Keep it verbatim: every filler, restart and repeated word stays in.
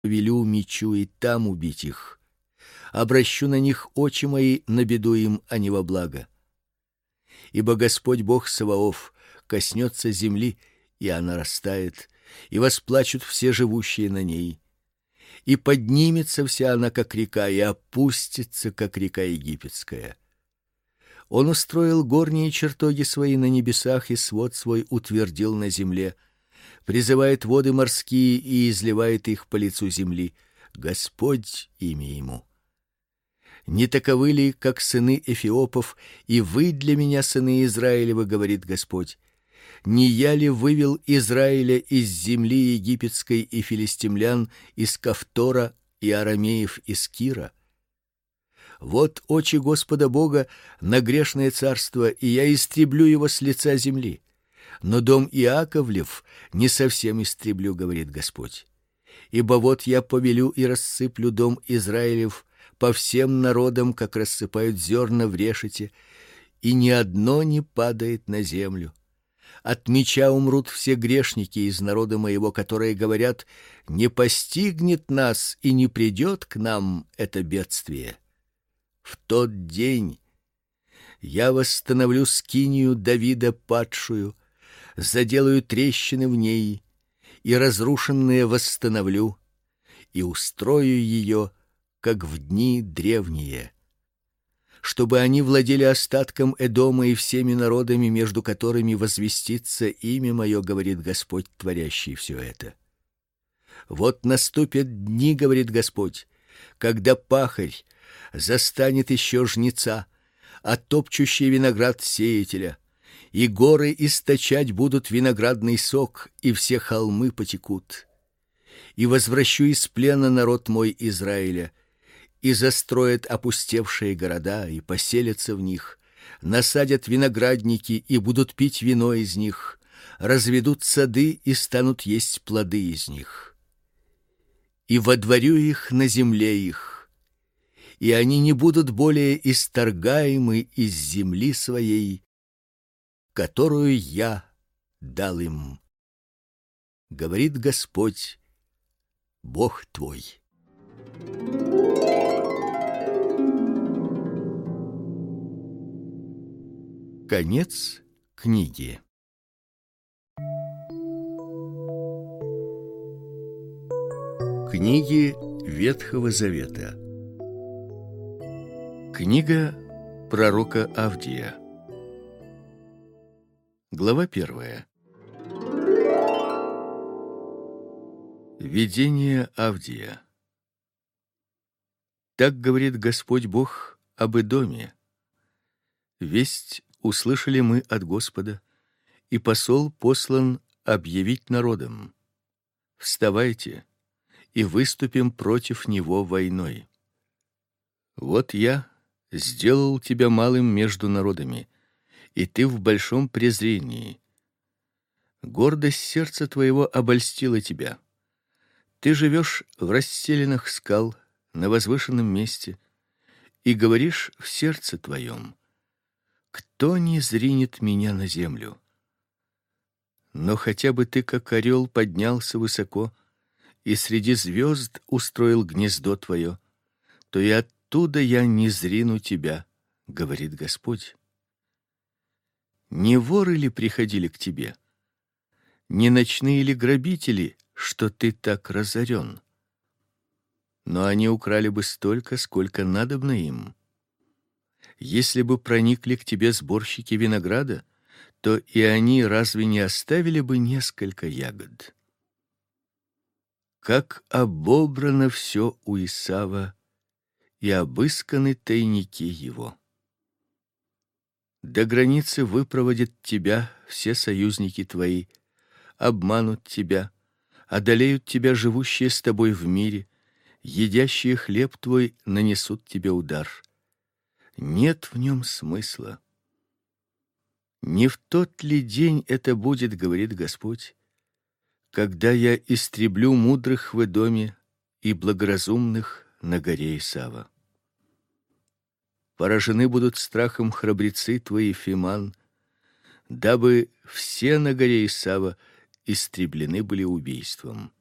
велю мечу и там убить их. Обращу на них очи мои на беду им, а не во благо. Ибо Господь Бог Саваоф коснется земли, и она растает, и восплачут все живущие на ней. И поднимется вся она, как река, и опустится, как река египетская. Он устроил горние чертоги свои на небесах и свод свой утвердил на земле, призывает воды морские и изливает их по лицу земли. Господь имя ему. Не таковы ли, как сыны эфиопов, и вы для меня, сыны Израилевы, говорит Господь? Не я ли вывел Израиля из земли египетской и филистимлян из Кавтора и арамеев из Кира? Вот очи Господа Бога на грешное царство, и я истреблю его с лица земли. Но дом Иаковлев не совсем истреблю, говорит Господь. Ибо вот я повелю и рассыплю дом Израилев по всем народам, как рассыпают зерна в решете, и ни одно не падает на землю. От меча умрут все грешники из народа моего, которые говорят: не постигнет нас и не придет к нам это бедствие. В тот день я восстановлю скинию Давида падшую, заделаю трещины в ней, и разрушенные восстановлю, и устрою ее, как в дни древние, чтобы они владели остатком Эдома и всеми народами, между которыми возвестится имя мое, говорит Господь, творящий все это. Вот наступят дни, говорит Господь, когда пахарь застанет еще жнеца, а топчущий виноград сеятеля, и горы источать будут виноградный сок, и все холмы потекут. И возвращу из плена народ мой Израиля, и застроят опустевшие города, и поселятся в них, насадят виноградники, и будут пить вино из них, разведут сады, и станут есть плоды из них. И водворю их на земле их, и они не будут более исторгаемы из земли своей, которую я дал им, говорит Господь, Бог твой. Конец книги. Книги Ветхого Завета. Книга пророка Авдия. Глава первая. Видение Авдия. Так говорит Господь Бог об Эдоме. Весть услышали мы от Господа, и посол послан объявить народам: вставайте и выступим против него войной. Вот я сделал тебя малым между народами, и ты в большом презрении. Гордость сердца твоего обольстила тебя. Ты живешь в расселинах скал, на возвышенном месте, и говоришь в сердце твоем: кто не зринет меня на землю? Но хотя бы ты, как орел, поднялся высоко и среди звезд устроил гнездо твое, то и оттуда я не зрину тебя, говорит Господь. Не воры ли приходили к тебе? Не ночные ли грабители, что ты так разорен? Но они украли бы столько, сколько надобно им. Если бы проникли к тебе сборщики винограда, то и они разве не оставили бы несколько ягод? Как обобрано все у Исава, и обысканы тайники его. До границы выпроводят тебя все союзники твои, обманут тебя, одолеют тебя живущие с тобой в мире, едящие хлеб твой нанесут тебе удар. Нет в нем смысла. Не в тот ли день это будет, говорит Господь, когда я истреблю мудрых в Эдоме и благоразумных на горе Исава? Поражены будут страхом храбрецы твои, Фиман, дабы все на горе Исава истреблены были убийством.